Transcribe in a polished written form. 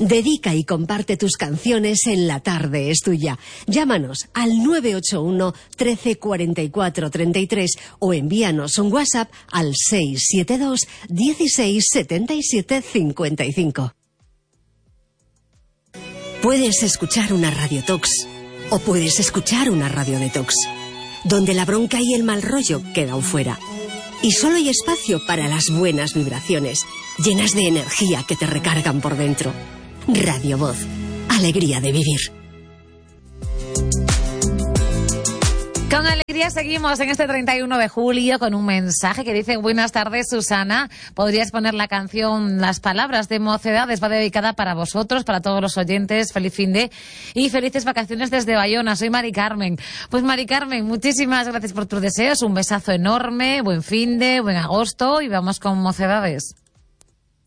Dedica y comparte tus canciones en La Tarde es Tuya. Llámanos al 981 13 44 33 o envíanos un WhatsApp al 672 16 77 55. Puedes escuchar una radiotox o puedes escuchar una radiodetox, donde la bronca y el mal rollo quedan fuera. Y solo hay espacio para las buenas vibraciones, llenas de energía que te recargan por dentro. Radio Voz, alegría de vivir. Con alegría seguimos en este 31 de julio con un mensaje que dice: buenas tardes, Susana, ¿podrías poner la canción Las Palabras de Mocedades? Va dedicada para vosotros, para todos los oyentes. Feliz finde y felices vacaciones desde Bayona. Soy Mari Carmen. Pues Mari Carmen, muchísimas gracias por tus deseos, un besazo enorme, buen finde, buen agosto y vamos con Mocedades.